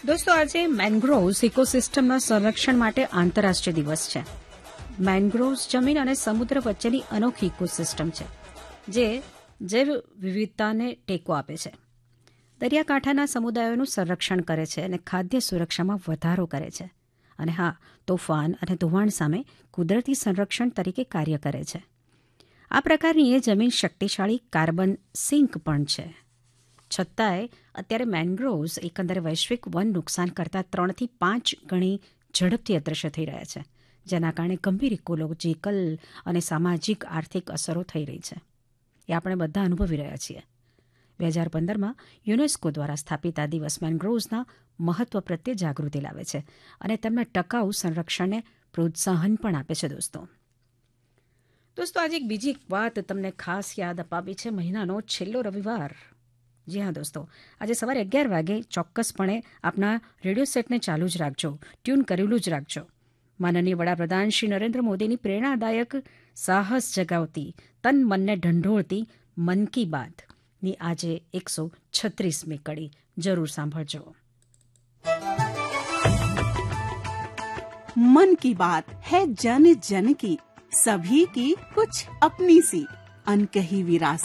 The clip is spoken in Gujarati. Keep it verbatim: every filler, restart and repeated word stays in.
દોસ્તો, આજે મેન્ગ્રોવ્સ ઇકોસિસ્ટમના સંરક્ષણ માટે આંતરરાષ્ટ્રીય દિવસ છે. મેન્ગ્રોવ્સ જમીન અને સમુદ્ર વચ્ચેની અનોખી ઇકોસિસ્ટમ છે જે જૈવ વિવિધતાને ટેકો આપે છે, દરિયાકાંઠાના સમુદાયોનું સંરક્ષણ કરે છે અને ખાદ્ય સુરક્ષામાં વધારો કરે છે, અને હા, તોફાન અને ધોવાણ સામે કુદરતી સંરક્ષણ તરીકે કાર્ય કરે છે. આ પ્રકારની એ જમીન શક્તિશાળી કાર્બન સિંક પણ છે. છતાંય અત્યારે મેન્ગ્રોવ્સ એકંદરે વૈશ્વિક વન નુકસાન કરતાં ત્રણથી પાંચ ગણી ઝડપથી અદૃશ્ય થઈ રહ્યા છે, જેના કારણે ગંભીર ઇકોલોજીકલ અને સામાજિક આર્થિક અસરો થઈ રહી છે. એ આપણે બધા અનુભવી રહ્યા છીએ. બે હજાર પંદરમાં યુનેસ્કો દ્વારા સ્થાપિત આ દિવસ મેન્ગ્રોવ્સના મહત્વ પ્રત્યે જાગૃતિ લાવે છે અને તેમના ટકાઉ સંરક્ષણને પ્રોત્સાહન પણ આપે છે. દોસ્તો દોસ્તો આજે એક બીજી એક વાત તમને ખાસ યાદ અપાવી છે. મહિનાનો છેલ્લો રવિવાર. જી હા દોસ્તો, આજે સવારે અગિયાર વાગે ચોક્કસપણે આપના રેડિયો સેટને ચાલુ જ રાખજો, ટ્યુન કરેલું જ રાખજો. માનનીય વડાપ્રધાન શ્રી નરેન્દ્ર મોદીની પ્રેરણાદાયક, સાહસ જગાવતી, તન મનને ઢંઢોળતી મન કી બાતની આજે એકસો છત્રીસમી કડી જરૂર સાંભળજો. मन की बात है जन जन की, सभी की कुछ अपनी सी अनकही विरासत.